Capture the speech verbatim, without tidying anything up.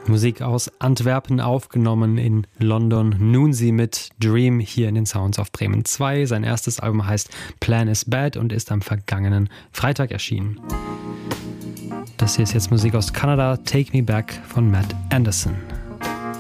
Musik aus Antwerpen aufgenommen in London. Nun sie mit Dream hier in den Sounds auf Bremen zwei. Sein erstes Album heißt Plan is Bad und ist am vergangenen Freitag erschienen. Das hier ist jetzt Musik aus Kanada, Take Me Back von Matt Anderson.